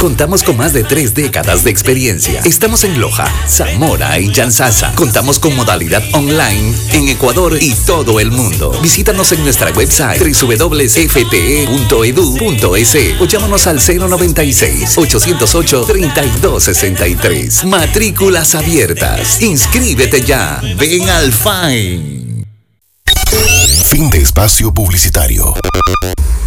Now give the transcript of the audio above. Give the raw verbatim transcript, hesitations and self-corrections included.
Contamos con más de tres décadas de experiencia. Estamos en Loja, Zamora y Yanzasa. Contamos con modalidad online en Ecuador y todo el mundo. Visítanos en nuestra website doble u doble u doble u punto f t e punto e d u punto e s o llámanos al cero noventa y seis, ochocientos ocho, treinta y dos sesenta y tres. Matrículas abiertas. Inscríbete ya. Ven al F A I. Fin de espacio publicitario.